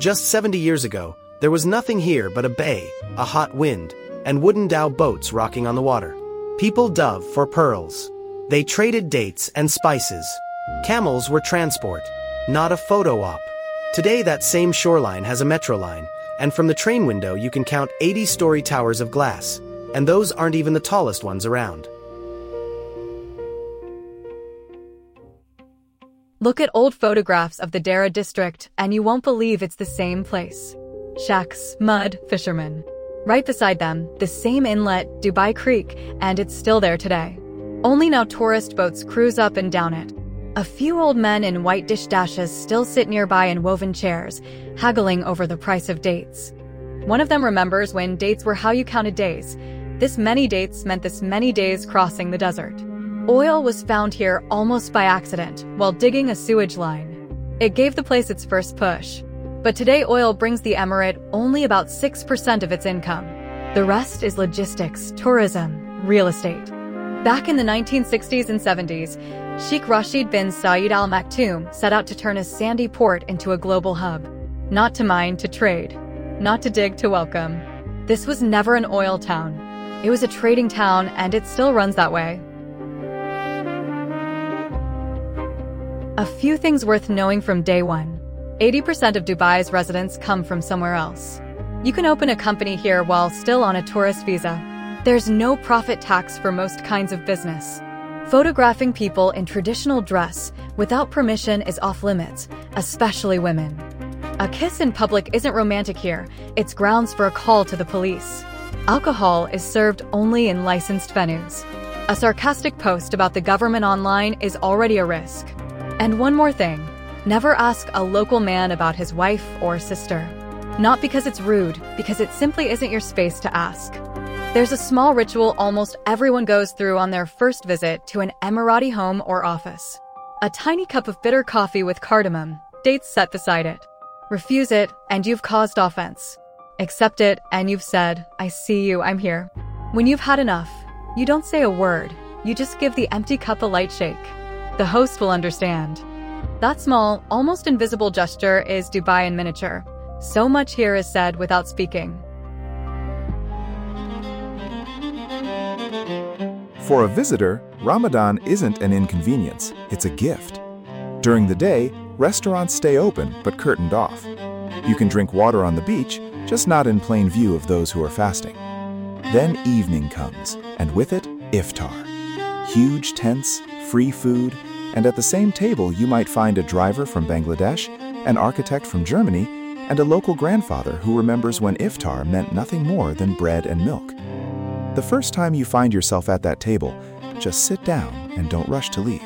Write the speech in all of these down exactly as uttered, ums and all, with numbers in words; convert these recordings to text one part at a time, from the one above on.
Just seventy years ago, there was nothing here but a bay, a hot wind, and wooden dhow boats rocking on the water. People dove for pearls. They traded dates and spices. Camels were transport, not a photo op. Today that same shoreline has a metro line, and from the train window you can count eighty-story towers of glass, and those aren't even the tallest ones around. Look at old photographs of the Dera district and you won't believe it's the same place. Shacks, mud, fishermen. Right beside them, the same inlet, Dubai Creek, and it's still there today. Only now tourist boats cruise up and down it. A few old men in white dish dashes still sit nearby in woven chairs, haggling over the price of dates. One of them remembers when dates were how you counted days. This many dates meant this many days crossing the desert. Oil was found here almost by accident while digging a sewage line. It gave the place its first push. But today oil brings the emirate only about six percent of its income. The rest is logistics, tourism, real estate. Back in the nineteen sixties and seventies, Sheikh Rashid bin Saeed Al Maktoum set out to turn a sandy port into a global hub. Not to mine, to trade. Not to dig, to welcome. This was never an oil town. It was a trading town, and it still runs that way. A few things worth knowing from day one. eighty percent of Dubai's residents come from somewhere else. You can open a company here while still on a tourist visa. There's no profit tax for most kinds of business. Photographing people in traditional dress without permission is off limits, especially women. A kiss in public isn't romantic here, it's grounds for a call to the police. Alcohol is served only in licensed venues. A sarcastic post about the government online is already a risk. And one more thing, never ask a local man about his wife or sister. Not because it's rude, because it simply isn't your space to ask. There's a small ritual almost everyone goes through on their first visit to an Emirati home or office. A tiny cup of bitter coffee with cardamom, dates set beside it. Refuse it, and you've caused offense. Accept it, and you've said, I see you, I'm here. When you've had enough, you don't say a word, you just give the empty cup a light shake. The host will understand. That small, almost invisible gesture is Dubai in miniature. So much here is said without speaking. For a visitor, Ramadan isn't an inconvenience, it's a gift. During the day, restaurants stay open but curtained off. You can drink water on the beach, just not in plain view of those who are fasting. Then evening comes, and with it, iftar. Huge tents, free food, and at the same table you might find a driver from Bangladesh, an architect from Germany, and a local grandfather who remembers when iftar meant nothing more than bread and milk. The first time you find yourself at that table, just sit down and don't rush to leave.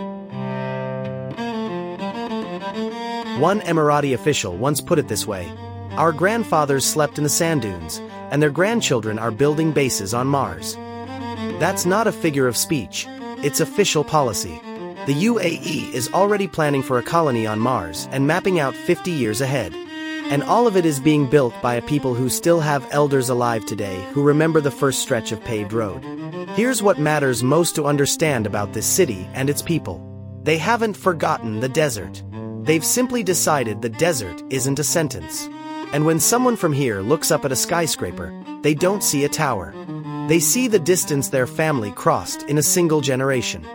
One Emirati official once put it this way: our grandfathers slept in the sand dunes, and their grandchildren are building bases on Mars. That's not a figure of speech, it's official policy. The U A E is already planning for a colony on Mars and mapping out fifty years ahead. And all of it is being built by a people who still have elders alive today who remember the first stretch of paved road. Here's what matters most to understand about this city and its people. They haven't forgotten the desert. They've simply decided the desert isn't a sentence. And when someone from here looks up at a skyscraper, they don't see a tower. They see the distance their family crossed in a single generation.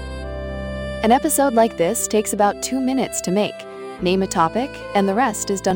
An episode like this takes about two minutes to make. Name a topic, and the rest is done